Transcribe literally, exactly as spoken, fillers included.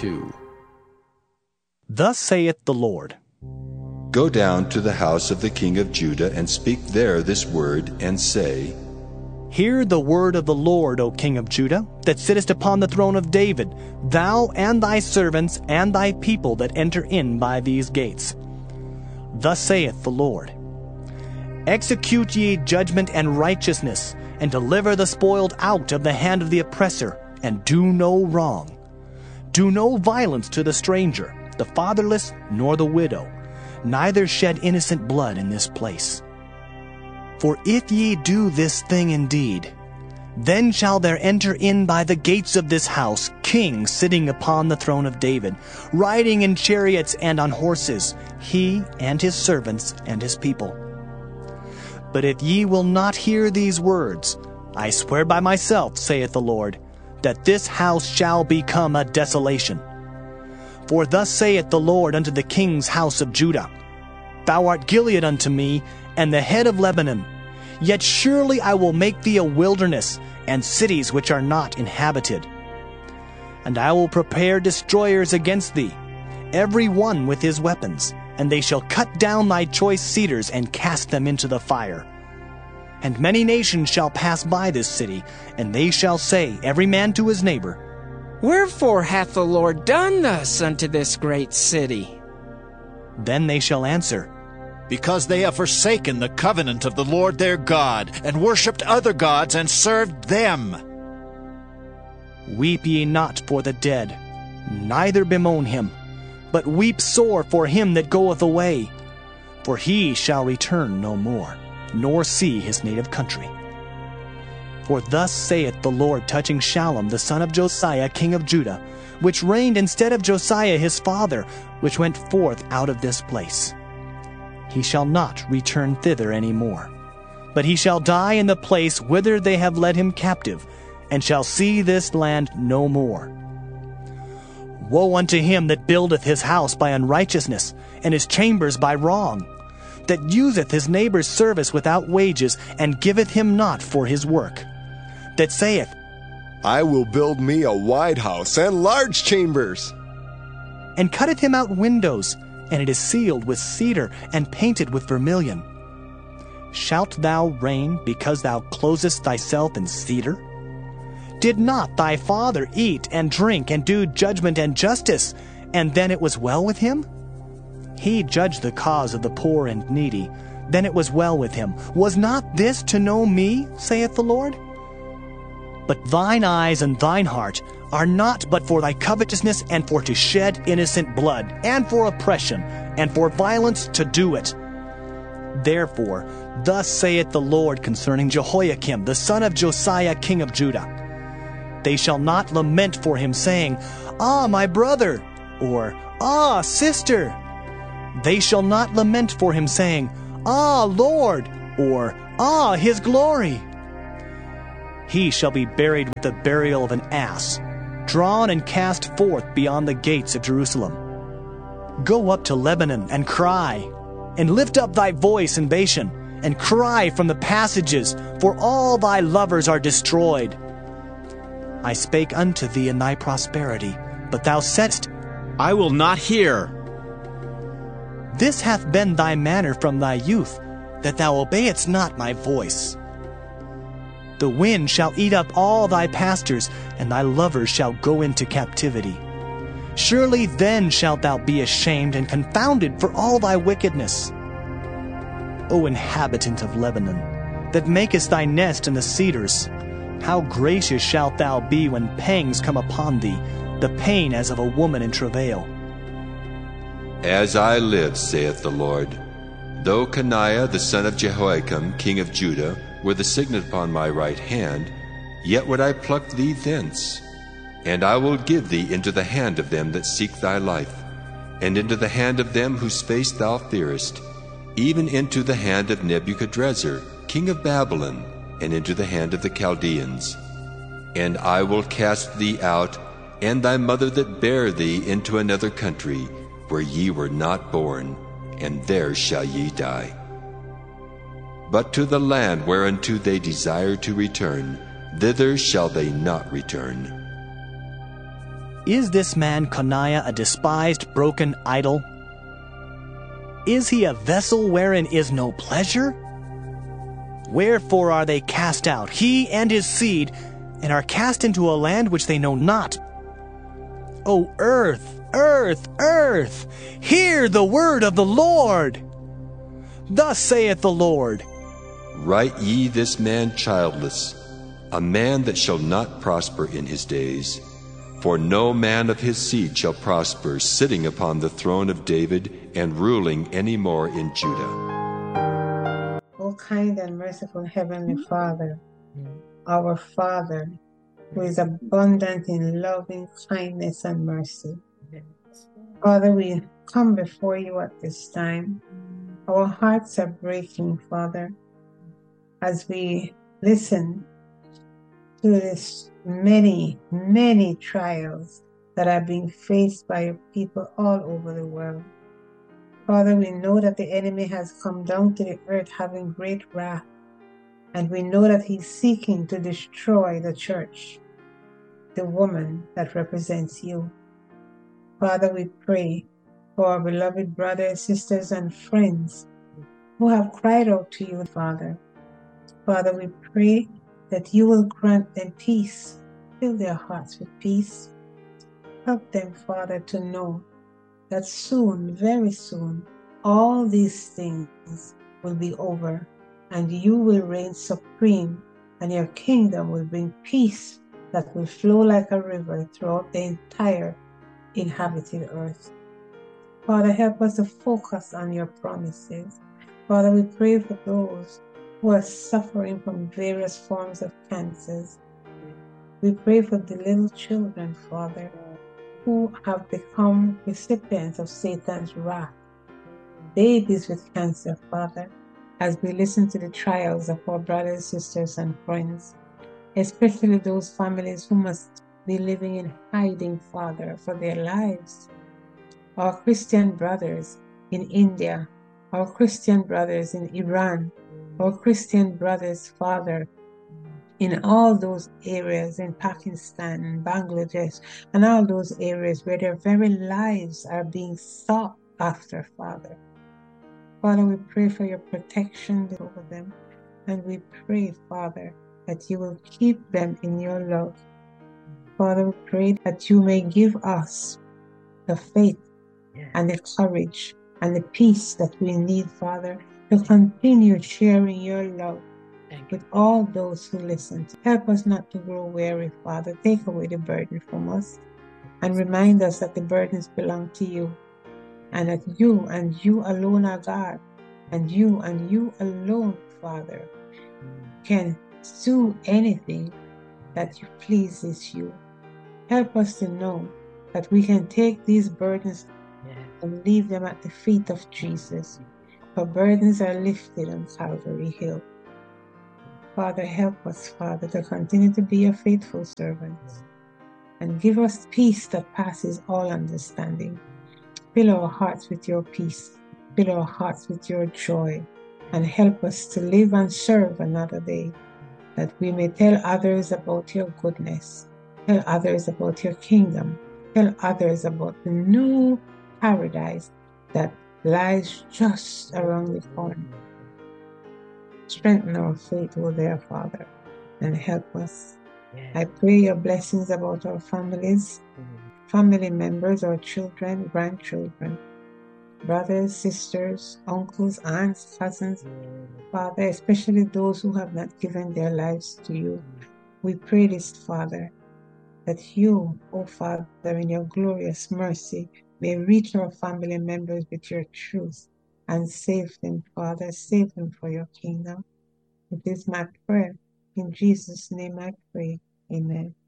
two. Thus saith the Lord, Go down to the house of the king of Judah, and speak there this word, and say, Hear the word of the Lord, O king of Judah, that sittest upon the throne of David, thou and thy servants and thy people that enter in by these gates. Thus saith the Lord, Execute ye judgment and righteousness, and deliver the spoiled out of the hand of the oppressor, and do no wrong. Do no violence to the stranger, the fatherless, nor the widow, neither shed innocent blood in this place. For if ye do this thing indeed, then shall there enter in by the gates of this house kings sitting upon the throne of David, riding in chariots and on horses, he and his servants and his people. But if ye will not hear these words, I swear by myself, saith the Lord, that this house shall become a desolation. For thus saith the Lord unto the king's house of Judah, Thou art Gilead unto me, and the head of Lebanon. Yet surely I will make thee a wilderness, and cities which are not inhabited. And I will prepare destroyers against thee, every one with his weapons, and they shall cut down thy choice cedars, and cast them into the fire. And many nations shall pass by this city, and they shall say, every man to his neighbor, Wherefore hath the Lord done thus unto this great city? Then they shall answer, Because they have forsaken the covenant of the Lord their God, and worshipped other gods, and served them. Weep ye not for the dead, neither bemoan him, but weep sore for him that goeth away, for he shall return no more, nor see his native country. For thus saith the Lord touching Shallum the son of Josiah king of Judah, which reigned instead of Josiah his father, which went forth out of this place. He shall not return thither any more, but he shall die in the place whither they have led him captive, and shall see this land no more. Woe unto him that buildeth his house by unrighteousness, and his chambers by wrong, that useth his neighbor's service without wages, and giveth him not for his work, that saith, I will build me a wide house and large chambers, and cutteth him out windows, and it is sealed with cedar, and painted with vermilion. Shalt thou reign because thou closest thyself in cedar? Did not thy father eat and drink and do judgment and justice, and then it was well with him? He judged the cause of the poor and needy, then it was well with him. Was not this to know me, saith the Lord? But thine eyes and thine heart are not but for thy covetousness, and for to shed innocent blood, and for oppression, and for violence to do it. Therefore, thus saith the Lord concerning Jehoiakim, the son of Josiah king of Judah, They shall not lament for him, saying, Ah, my brother, or Ah, sister. They shall not lament for him, saying, Ah, Lord, or Ah, his glory. He shall be buried with the burial of an ass, drawn and cast forth beyond the gates of Jerusalem. Go up to Lebanon and cry, and lift up thy voice in Bashan, and cry from the passages, for all thy lovers are destroyed. I spake unto thee in thy prosperity, but thou saidst, I will not hear. This hath been thy manner from thy youth, that thou obeyedst not my voice. The wind shall eat up all thy pastors, and thy lovers shall go into captivity. Surely then shalt thou be ashamed and confounded for all thy wickedness. O inhabitant of Lebanon, that makest thy nest in the cedars, how gracious shalt thou be when pangs come upon thee, the pain as of a woman in travail. As I live, saith the Lord, though Coniah the son of Jehoiakim, king of Judah, were the signet upon my right hand, yet would I pluck thee thence. And I will give thee into the hand of them that seek thy life, and into the hand of them whose face thou fearest, even into the hand of Nebuchadrezzar, king of Babylon, and into the hand of the Chaldeans. And I will cast thee out, and thy mother that bare thee, into another country, where ye were not born, and there shall ye die. But to the land whereunto they desire to return, thither shall they not return. Is this man Coniah a despised, broken idol? Is he a vessel wherein is no pleasure? Wherefore are they cast out, he and his seed, and are cast into a land which they know not? O earth, earth, earth, hear the word of the Lord. Thus saith the Lord, Write ye this man childless, a man that shall not prosper in his days. For no man of his seed shall prosper, sitting upon the throne of David and ruling any more in Judah. O kind and merciful Heavenly Father, our Father, who is abundant in loving kindness and mercy. Father, we come before you at this time. Our hearts are breaking, Father, as we listen to this many, many trials that are being faced by your people all over the world. Father, we know that the enemy has come down to the earth having great wrath, and we know that he's seeking to destroy the church, the woman that represents you. Father, we pray for our beloved brothers, sisters, and friends who have cried out to you, Father. Father, we pray that you will grant them peace, fill their hearts with peace. Help them, Father, to know that soon, very soon, all these things will be over, and you will reign supreme, and your kingdom will bring peace that will flow like a river throughout the entire inhabited earth. Father, help us to focus on your promises. Father, we pray for those who are suffering from various forms of cancers. We pray for the little children, Father, who have become recipients of Satan's wrath. Babies with cancer, Father, as we listen to the trials of our brothers, sisters, and friends, especially those families who must be living in hiding, Father, for their lives. Our Christian brothers in India, our Christian brothers in Iran, our Christian brothers, Father, in all those areas in Pakistan and Bangladesh, and all those areas where their very lives are being sought after, Father. Father, we pray for your protection over them, and we pray, Father, that you will keep them in your love. Father, we pray that you may give us the faith and the courage and the peace that we need, Father, to continue sharing your love with all those who listen. Help us not to grow weary, Father. Take away the burden from us and remind us that the burdens belong to you, and that you and you alone are God, and you and you alone, Father, can do anything that you pleases you. Help us to know that we can take these burdens and leave them at the feet of Jesus, for burdens are lifted on Calvary Hill. Father, help us, Father, to continue to be your faithful servants, and give us peace that passes all understanding. Fill our hearts with your peace, fill our hearts with your joy, and help us to live and serve another day, that we may tell others about your goodness, tell others about your kingdom, tell others about the new paradise that lies just around the corner. Strengthen our faith, O dear Father, and help us. I pray your blessings about our families, family members, our children, grandchildren, brothers, sisters, uncles, aunts, cousins, Father, especially those who have not given their lives to you. We pray this, Father, that you, O Father, in your glorious mercy, may reach our family members with your truth and save them, Father, save them for your kingdom. It is my prayer. In Jesus' name I pray. Amen.